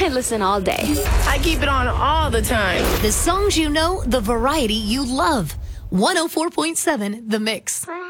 I listen all day. I keep it on all the time. The songs you know, the variety you love. 104.7 The Mix.